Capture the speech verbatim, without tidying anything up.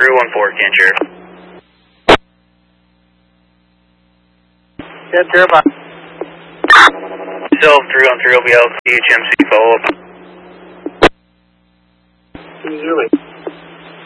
three one four, can share. ten, Terrified. Self three one three will be out, C H M C follow up.